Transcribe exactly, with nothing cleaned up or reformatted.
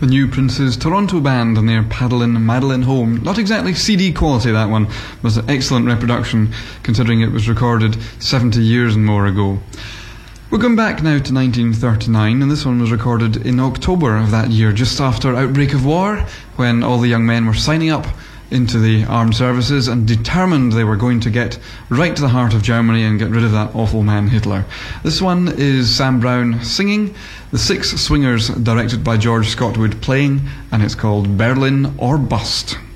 The New Prince's Toronto band and their Paddlin' Madeline Home. Not exactly C D quality, that one, but was an excellent reproduction considering it was recorded seventy years and more ago. We're going back now to nineteen thirty-nine, and this one was recorded in October of that year, just after outbreak of war, when all the young men were signing up into the armed services and determined they were going to get right to the heart of Germany and get rid of that awful man Hitler. This one is Sam Brown singing, The Six Swingers directed by George Scottwood playing, and it's called Berlin or Bust.